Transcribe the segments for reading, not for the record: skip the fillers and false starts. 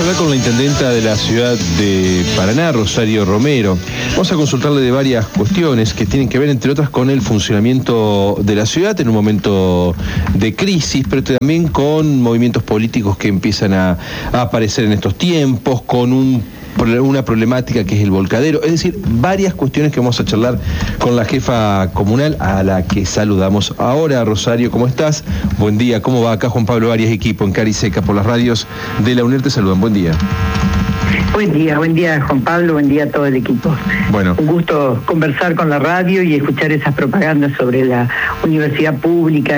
hablar con la intendenta de la ciudad de Paraná, Rosario Romero. Vamos a consultarle de varias cuestiones que tienen que ver, entre otras, con el funcionamiento de la ciudad en un momento de crisis, pero también con movimientos políticos que empiezan a aparecer en estos tiempos, con una problemática que es el volcadero, es decir, varias cuestiones que vamos a charlar con la jefa comunal, a la que saludamos ahora. Rosario, ¿cómo estás? Buen día, ¿cómo va? Acá Juan Pablo Arias, equipo en Cariseca por las radios de la UNER, te saludan, buen día. Buen día Juan Pablo, buen día a todo el equipo. Bueno. Un gusto conversar con la radio y escuchar esas propagandas sobre la universidad pública,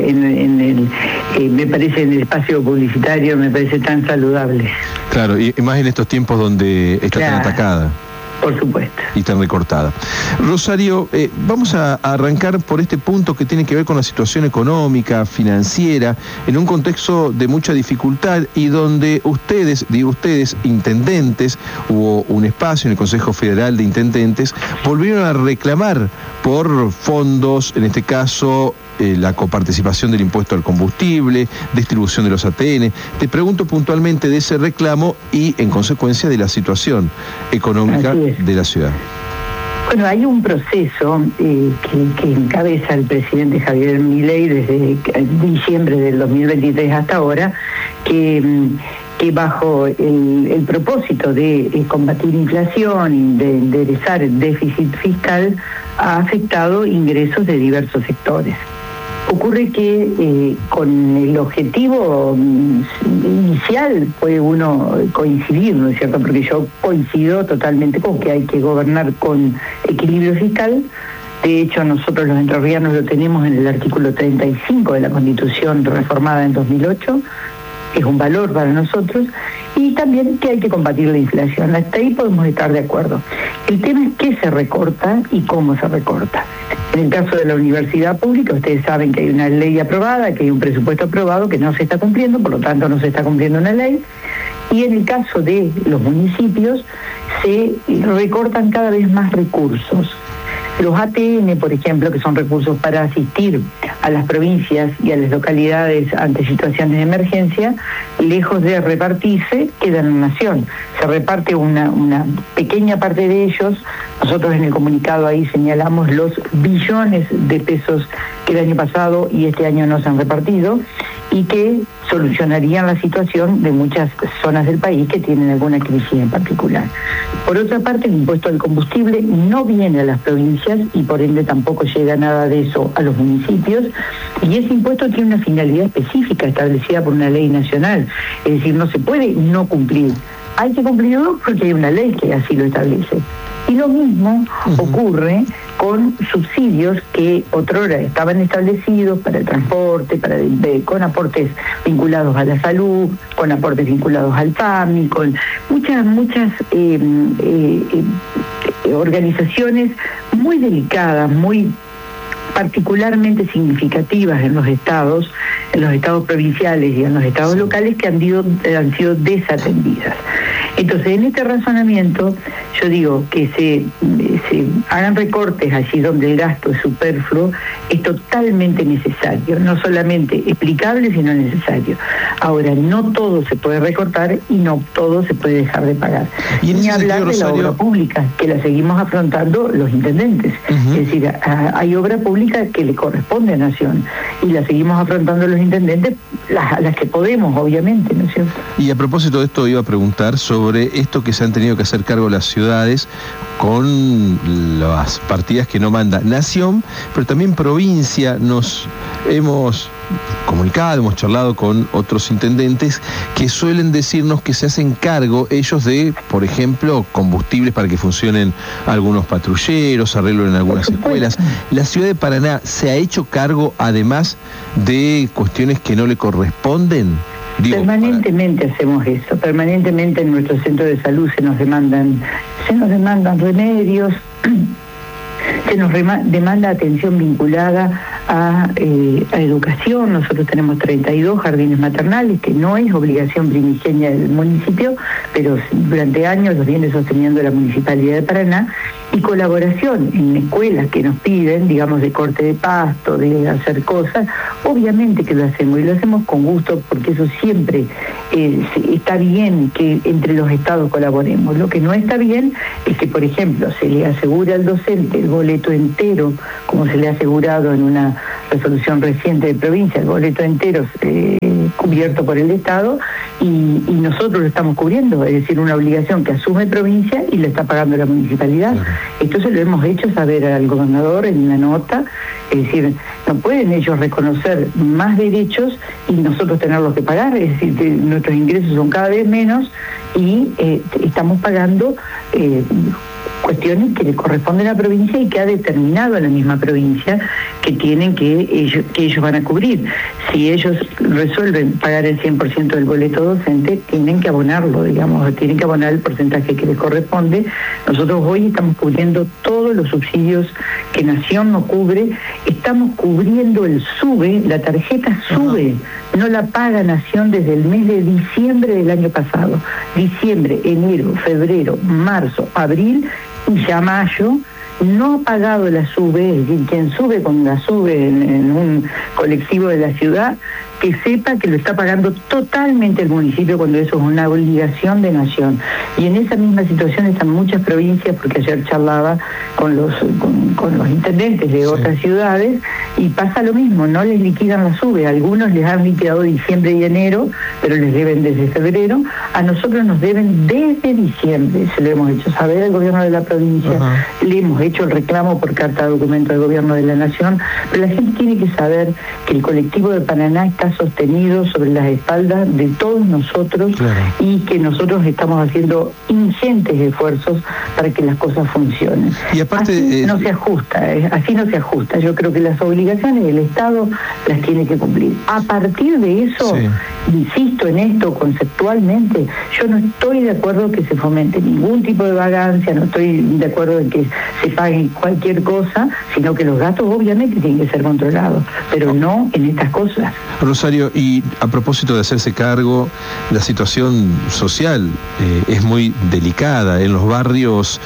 me parece en el espacio publicitario, me parece tan saludable. Claro, y más en estos tiempos donde está tan atacada. Por supuesto. Y tan recortada. Rosario, vamos a arrancar por este punto que tiene que ver con la situación económica, financiera, en un contexto de mucha dificultad y donde ustedes, intendentes, hubo un espacio en el Consejo Federal de Intendentes, volvieron a reclamar por fondos, en este caso, la coparticipación del impuesto al combustible, distribución de los ATN. Te pregunto puntualmente de ese reclamo y, en consecuencia, de la situación económica de la ciudad. Bueno, hay un proceso que encabeza el presidente Javier Milei desde diciembre del 2023 hasta ahora, que bajo el propósito de combatir inflación, de enderezar el déficit fiscal, ha afectado ingresos de diversos sectores. Ocurre que con el objetivo inicial puede uno coincidir, ¿no es cierto? Porque yo coincido totalmente con que hay que gobernar con equilibrio fiscal. De hecho, nosotros los entrerrianos lo tenemos en el artículo 35 de la Constitución reformada en 2008. Es un valor para nosotros, y también que hay que combatir la inflación. Hasta ahí podemos estar de acuerdo. El tema es qué se recorta y cómo se recorta. En el caso de la universidad pública, ustedes saben que hay una ley aprobada, que hay un presupuesto aprobado que no se está cumpliendo, por lo tanto no se está cumpliendo una ley. Y en el caso de los municipios, se recortan cada vez más recursos. Los ATN, por ejemplo, que son recursos para asistir a las provincias y a las localidades ante situaciones de emergencia, lejos de repartirse, quedan en la nación. Se reparte una pequeña parte de ellos. Nosotros en el comunicado ahí señalamos los billones de pesos que el año pasado y este año no se han repartido y que solucionarían la situación de muchas zonas del país que tienen alguna crisis en particular. Por otra parte, el impuesto al combustible no viene a las provincias y por ende tampoco llega nada de eso a los municipios, y ese impuesto tiene una finalidad específica establecida por una ley nacional, es decir, no se puede no cumplir. Hay que cumplirlo porque hay una ley que así lo establece. Y lo mismo ocurre con subsidios que otrora estaban establecidos para el transporte, con aportes vinculados a la salud, con aportes vinculados al PAMI, con muchas organizaciones muy delicadas, muy particularmente significativas en los estados provinciales y en los estados locales, que han sido desatendidas. Entonces, en este razonamiento, yo digo que se hagan recortes allí donde el gasto es superfluo, es totalmente necesario, no solamente explicable, sino necesario. Ahora, no todo se puede recortar y no todo se puede dejar de pagar. Y ni hablar de la obra pública, que la seguimos afrontando los intendentes. Es decir, hay obra pública que le corresponde a Nación y la seguimos afrontando los intendentes, las que podemos, obviamente, ¿no es cierto? Y a propósito de esto, iba a preguntar sobre esto que se han tenido que hacer cargo las ciudades con las partidas que no manda Nación, pero también provincia. Nos hemos comunicado, hemos charlado con otros intendentes que suelen decirnos que se hacen cargo ellos de, por ejemplo, combustibles para que funcionen algunos patrulleros, arreglo en algunas escuelas. ¿La ciudad de Paraná se ha hecho cargo, además de cuestiones que no le corresponden? Permanentemente hacemos eso, permanentemente en nuestro centro de salud se nos demandan remedios, se nos demanda atención vinculada a educación. Nosotros tenemos 32 jardines maternales, que no es obligación primigenia del municipio, pero durante años los viene sosteniendo la Municipalidad de Paraná, y colaboración en escuelas que nos piden, digamos, de corte de pasto, de hacer cosas. Obviamente que lo hacemos, y lo hacemos con gusto, porque eso siempre está bien, que entre los estados colaboremos. Lo que no está bien es que, por ejemplo, se le asegura al docente el boleto entero, como se le ha asegurado en una resolución reciente de provincia, el boleto entero cubierto por el Estado, y nosotros lo estamos cubriendo, es decir, una obligación que asume provincia y lo está pagando la municipalidad. Claro. Esto se lo hemos hecho saber al gobernador en una nota, es decir, no pueden ellos reconocer más derechos y nosotros tenerlos que pagar, es decir, que nuestros ingresos son cada vez menos y estamos pagando cuestiones que le corresponden a la provincia y que ha determinado la misma provincia que tienen que ellos van a cubrir. Si ellos resuelven pagar el 100% del boleto docente, tienen que abonarlo, digamos, tienen que abonar el porcentaje que les corresponde. Nosotros hoy estamos cubriendo todos los subsidios que Nación no cubre, estamos cubriendo el SUBE, la tarjeta SUBE, no la paga Nación desde el mes de diciembre del año pasado. Diciembre, enero, febrero, marzo, abril y ya mayo no ha pagado la SUBE, es decir, quien sube con la SUBE en un colectivo de la ciudad, que sepa que lo está pagando totalmente el municipio cuando eso es una obligación de Nación. Y en esa misma situación están muchas provincias, porque ayer charlaba con los intendentes de otras ciudades, y pasa lo mismo, no les liquidan la SUBE. Algunos les han liquidado diciembre y enero, pero les deben desde febrero. A nosotros nos deben desde diciembre, se lo hemos hecho saber al gobierno de la provincia, le hemos hecho el reclamo por carta de documento del gobierno de la Nación, pero la gente tiene que saber que el colectivo de Paraná está sostenido sobre las espaldas de todos nosotros, y que nosotros estamos haciendo ingentes esfuerzos para que las cosas funcionen. Y aparte, así no se ajusta. Yo creo que las obligaciones del Estado las tiene que cumplir. A partir de eso, insisto en esto conceptualmente, yo no estoy de acuerdo que se fomente ningún tipo de vagancia, no estoy de acuerdo en que se pague cualquier cosa, sino que los gastos obviamente tienen que ser controlados, pero no en estas cosas. Rosario, y a propósito de hacerse cargo, la situación social es muy delicada. En los barrios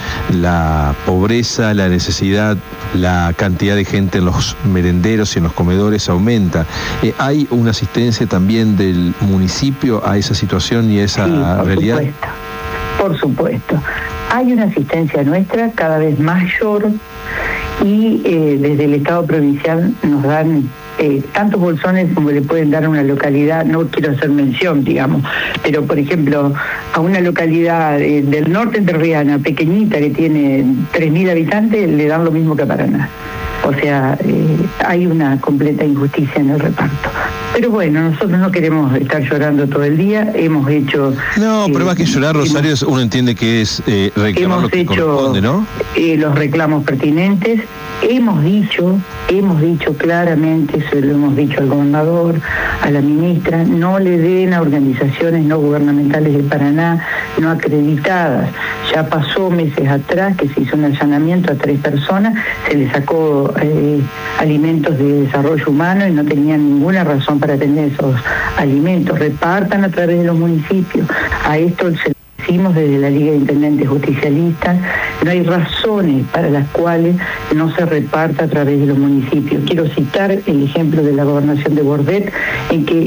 la pobreza, la necesidad, la cantidad de gente en los merenderos y en los comedores aumenta. ¿Hay una asistencia también del municipio a esa situación y a esa realidad? Por supuesto. Hay una asistencia nuestra cada vez mayor, y desde el Estado provincial nos dan tantos bolsones como le pueden dar a una localidad. No quiero hacer mención, digamos, pero por ejemplo a una localidad del norte entrerriana, pequeñita, que tiene 3.000 habitantes, le dan lo mismo que a Paraná. O sea, hay una completa injusticia en el reparto. Pero bueno, nosotros no queremos estar llorando todo el día, hemos hecho... No, pero más que llorar, Rosario, uno entiende que es reclamar lo que corresponde, ¿no? Los reclamos pertinentes. Hemos dicho claramente, se lo hemos dicho al gobernador, a la ministra, no le den a organizaciones no gubernamentales de Paraná, no acreditadas. Ya pasó meses atrás que se hizo un allanamiento a 3 personas, se les sacó alimentos de desarrollo humano y no tenían ninguna razón para tener esos alimentos. Repartan a través de los municipios. A esto se decimos desde la Liga de Intendentes Justicialistas, no hay razones para las cuales no se reparta a través de los municipios. Quiero citar el ejemplo de la gobernación de Bordet, en que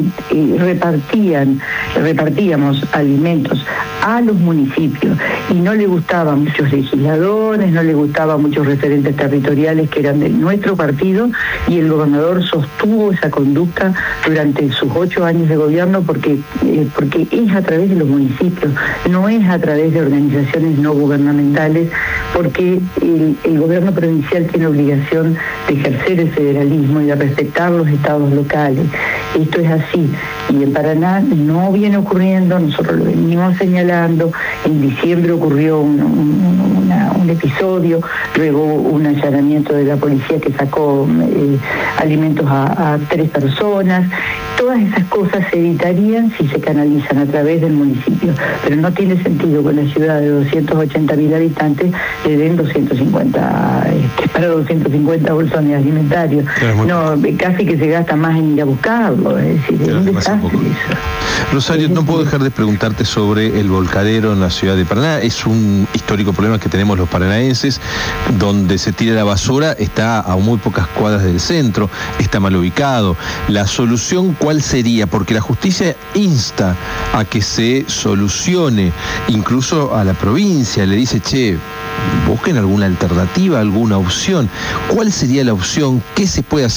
repartíamos alimentos a los municipios y no le gustaban muchos legisladores, no le gustaban muchos referentes territoriales que eran de nuestro partido, y el gobernador sostuvo esa conducta durante sus 8 años de gobierno porque es a través de los municipios, no es a través de organizaciones no gubernamentales, porque el gobierno provincial tiene obligación de ejercer el federalismo y de respetar los estados locales. Esto es así, y en Paraná no viene ocurriendo, nosotros lo venimos señalando. En diciembre ocurrió un episodio, luego un allanamiento de la policía que sacó alimentos a 3 personas. Todas esas cosas se evitarían si se canalizan a través del municipio, pero no tiene sentido con la ciudad de 280.000 habitantes habitantes le den 250, para 250 bolsones alimentarios. No, casi que se gasta más en ir a buscarlo, es decir, es un desastre eso. Rosario, no puedo dejar de preguntarte sobre el volcadero en la ciudad de Paraná. Es un histórico problema que tenemos los paranaenses, donde se tira la basura, está a muy pocas cuadras del centro, está mal ubicado. La solución, ¿cuál sería? Porque la justicia insta a que se solucione, incluso a la provincia, le dice, che, busquen alguna alternativa, alguna opción. ¿Cuál sería la opción? ¿Qué se puede hacer?